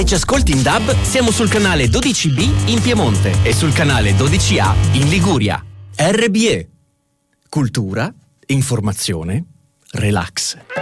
Se ci ascolti in DAB, siamo sul canale 12B in Piemonte e sul canale 12A in Liguria. RBE. Cultura, informazione, relax.